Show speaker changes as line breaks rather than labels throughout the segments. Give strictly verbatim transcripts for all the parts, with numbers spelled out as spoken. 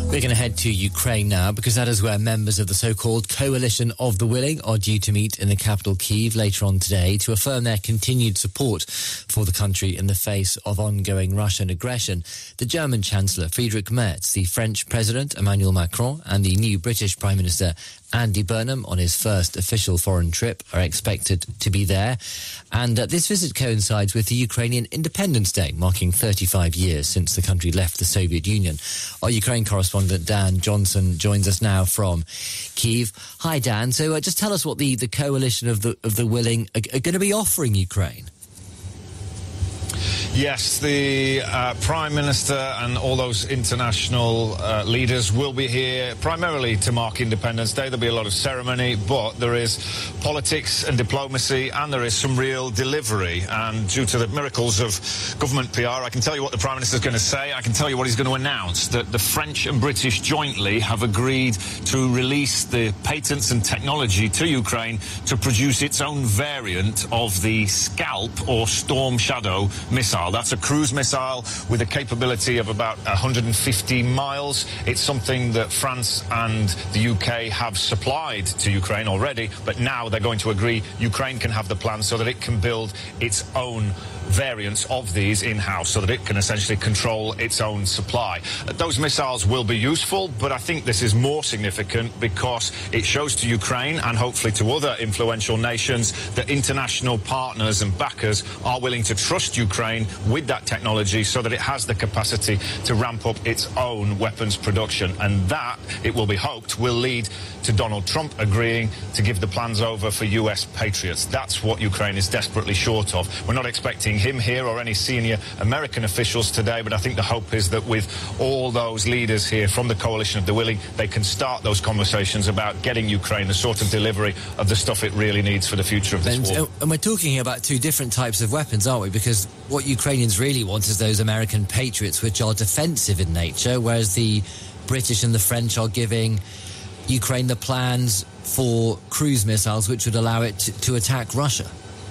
We're going to head to Ukraine now, because that is where members of the so-called Coalition of the Willing are due to meet in the capital Kyiv later on today to affirm their continued support for the country in the face of ongoing Russian aggression. The German Chancellor Friedrich Merz, the French President Emmanuel Macron and the new British Prime Minister Andy Burnham on his first official foreign trip are expected to be there. And uh, this visit coincides with the Ukrainian Independence Day, marking thirty-five years since the country left the Soviet Union. Our Ukraine correspondent Dan Johnson joins us now from Kyiv. Hi, Dan. So uh, just tell us what the, the coalition of the, of the willing are, are going to be offering Ukraine.
Yes, the uh, Prime Minister and all those international uh, leaders will be here primarily to mark Independence Day. There'll be a lot of ceremony, but there is politics and diplomacy, and there is some real delivery. And due to the miracles of government P R, I can tell you what the Prime Minister is going to say. I can tell you what he's going to announce, that the French and British jointly have agreed to release the patents and technology to Ukraine to produce its own variant of the Scalp or Storm Shadow missile. That's a cruise missile with a capability of about one hundred fifty miles. It's something that France and the U K have supplied to Ukraine already, but now they're going to agree Ukraine can have the plan so that it can build its own variants of these in-house, so that it can essentially control its own supply. Those missiles will be useful, but I think this is more significant because it shows to Ukraine and hopefully to other influential nations that international partners and backers are willing to trust Ukraine with that technology so that it has the capacity to ramp up its own weapons production. And that, it will be hoped, will lead to Donald Trump agreeing to give the plans over for U S Patriots. That's what Ukraine is desperately short of. We're not expecting him here or any senior American officials today, but I think the hope is that with all those leaders here from the Coalition of the Willing, they can start those conversations about getting Ukraine the sort of delivery of the stuff it really needs for the future of this
and,
war.
And we're talking here about two different types of weapons, aren't we? Because what Ukrainians really want is those American Patriots, which are defensive in nature, whereas the British and the French are giving Ukraine the plans for cruise missiles which would allow it to, to attack Russia.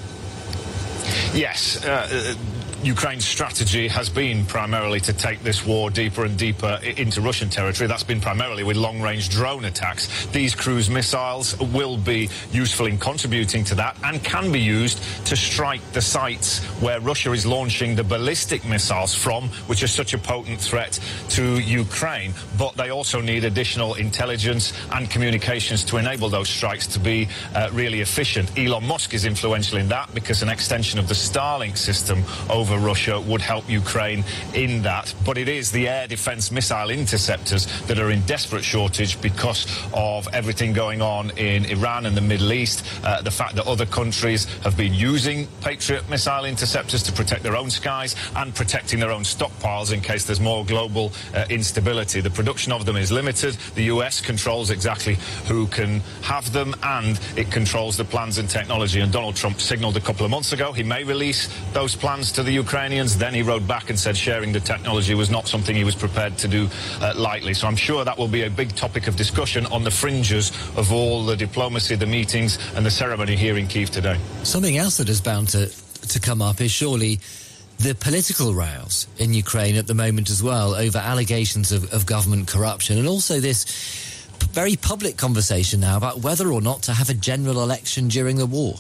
Yes, uh, Ukraine's strategy has been primarily to take this war deeper and deeper into Russian territory. That's been primarily with long-range drone attacks. These cruise missiles will be useful in contributing to that and can be used to strike the sites where Russia is launching the ballistic missiles from, which are such a potent threat to Ukraine. But they also need additional intelligence and communications to enable those strikes to be uh, really efficient. Elon Musk is influential in that because an extension of the Starlink system over Russia would help Ukraine in that. But it is the air defense missile interceptors that are in desperate shortage because of everything going on in Iran and the Middle East, uh, the fact that other countries have been using Patriot missile interceptors to protect their own skies and protecting their own stockpiles in case there's more global uh, instability. The production of them is limited. The U S controls exactly who can have them, and it controls the plans and technology. And Donald Trump signaled a couple of months ago he may release those plans to the Ukrainians. Then he wrote back and said sharing the technology was not something he was prepared to do uh, lightly. So I'm sure that will be a big topic of discussion on the fringes of all the diplomacy, the meetings and the ceremony here in Kyiv today.
Something else that is bound to, to come up is surely the political rows in Ukraine at the moment as well over allegations of, of government corruption, and also this very public conversation now about whether or not to have a general election during the war.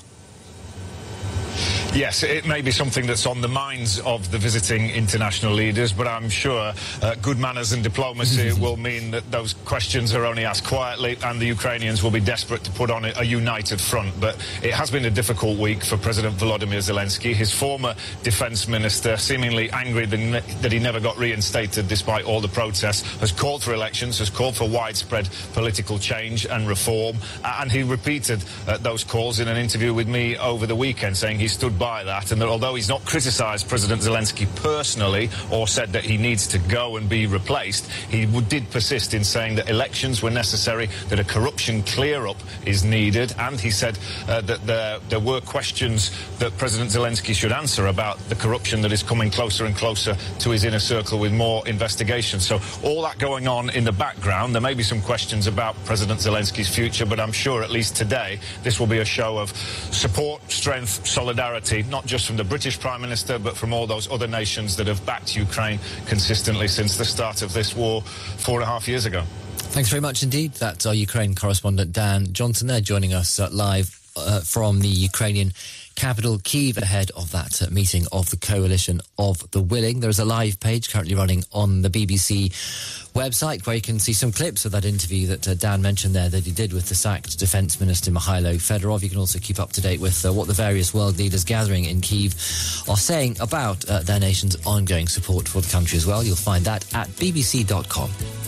Yes, it may be something that's on the minds of the visiting international leaders, but I'm sure uh, good manners and diplomacy will mean that those questions are only asked quietly, and the Ukrainians will be desperate to put on a, a united front. But it has been a difficult week for President Volodymyr Zelensky. His former defense minister, seemingly angry that he never got reinstated despite all the protests, has called for elections, has called for widespread political change and reform, and he repeated uh, those calls in an interview with me over the weekend, saying he stood by that, and that although he's not criticised President Zelensky personally or said that he needs to go and be replaced, he did persist in saying that elections were necessary, that a corruption clear-up is needed, and he said uh, that there, there were questions that President Zelensky should answer about the corruption that is coming closer and closer to his inner circle with more investigations. So all that going on in the background, there may be some questions about President Zelensky's future, but I'm sure at least today this will be a show of support, strength, solidarity unity, not just from the British Prime Minister, but from all those other nations that have backed Ukraine consistently since the start of this war four and a half years ago.
Thanks very much indeed. That's our Ukraine correspondent Dan Johnson there, joining us uh, live uh, from the Ukrainian capital Kyiv ahead of that uh, meeting of the Coalition of the Willing. There is a live page currently running on the B B C website where you can see some clips of that interview that uh, Dan mentioned there that he did with the sacked Defence Minister Mikhailo Fedorov. You can also keep up to date with uh, what the various world leaders gathering in Kyiv are saying about uh, their nation's ongoing support for the country as well. You'll find that at b b c dot com.